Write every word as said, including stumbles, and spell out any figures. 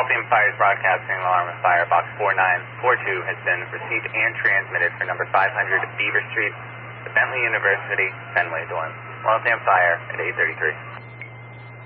Waltham Fire's broadcasting alarm of fire. Box four nine four two has been received and transmitted for number five hundred Beaver Street, the Bentley University, Fenway dorm. Waltham Fire at eight thirty-three.